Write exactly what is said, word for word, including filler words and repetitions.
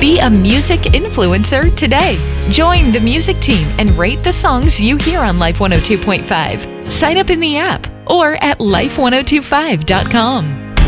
Be a music influencer today. Join the music team and rate the songs you hear on Life one oh two point five. Sign up in the app or at life ten twenty-five dot com.